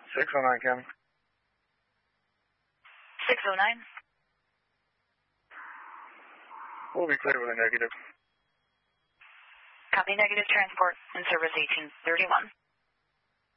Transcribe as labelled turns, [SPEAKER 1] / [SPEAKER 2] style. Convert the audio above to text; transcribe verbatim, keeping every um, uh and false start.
[SPEAKER 1] six oh nine, County.
[SPEAKER 2] six oh nine.
[SPEAKER 1] We'll be clear with a negative.
[SPEAKER 2] Copy negative transport in service eighteen thirty-one.